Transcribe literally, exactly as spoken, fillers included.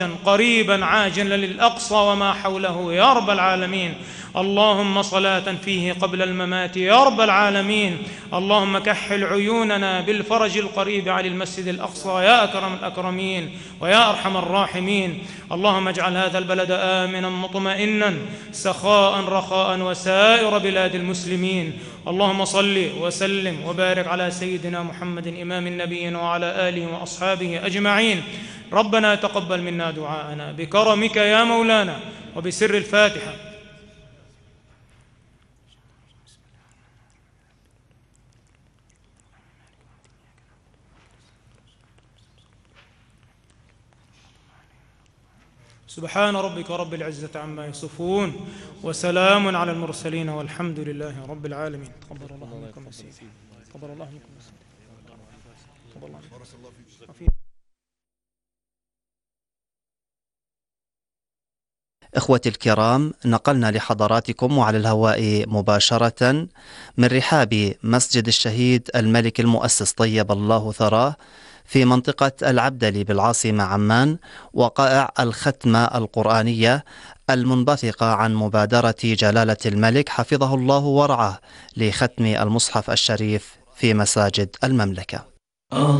قريبا عاجلا للأقصى وما حوله يا رب العالمين. اللهم صلاة فيه قبل الممات يا رب العالمين. اللهم كحل عيوننا بالفرج القريب على المسجد الأقصى يا أكرم الأكرمين ويا أرحم الراحمين. اللهم اجعل هذا البلد آمنا مطمئنا سخاء رخاء وسائر بلاد المسلمين. اللهم صل وسلم وبارك على سيدنا محمد إمام النبيين وعلى آله وأصحابه أجمعين. ربنا تقبل منا دعاءنا بكرمك يا مولانا وبسر الفاتحة. سبحان ربك رب العزة عما يصفون وسلام على المرسلين والحمد لله رب العالمين. تقبل الله منكم يا سيدي. تقبل الله منكم يا سيدي. تقبل الله منكم. إخوتي الكرام، نقلنا لحضراتكم وعلى الهواء مباشرة من رحاب مسجد الشهيد الملك المؤسس طيب الله ثراه في منطقة العبدلي بالعاصمة عمان وقائع الختمة القرآنية المنبثقة عن مبادرة جلالة الملك حفظه الله ورعاه لختم المصحف الشريف في مساجد المملكة.